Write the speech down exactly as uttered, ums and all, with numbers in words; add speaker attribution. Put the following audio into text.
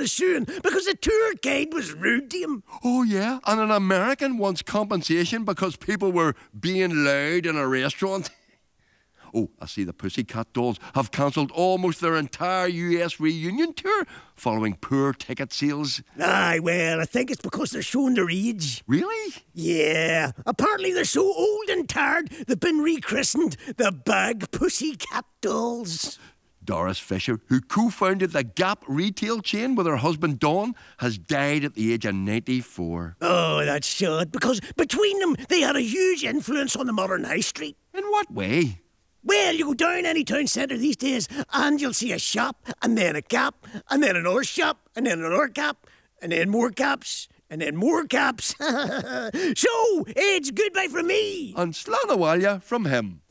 Speaker 1: his shoeing because the tour guide was rude to him.
Speaker 2: Oh, yeah? And an American wants compensation because people were being loud in a restaurant. Oh, I see the Pussycat Dolls have cancelled almost their entire U S reunion tour following poor ticket sales.
Speaker 1: Aye, well, I think it's because they're showing their age.
Speaker 2: Really?
Speaker 1: Yeah. Apparently they're so old and tired they've been rechristened the Bag Pussycat Dolls.
Speaker 2: Doris Fisher, who co-founded the Gap retail chain with her husband Don, has died at the age of ninety-four.
Speaker 1: Oh, that's sad, because between them they had a huge influence on the modern high street.
Speaker 2: In what way?
Speaker 1: Well, you go down any town centre these days and you'll see a shop, and then a Gap, and then another shop, and then another Gap, and then more Gaps, and then more Gaps. So, it's goodbye from me.
Speaker 2: And Slánawalla from him.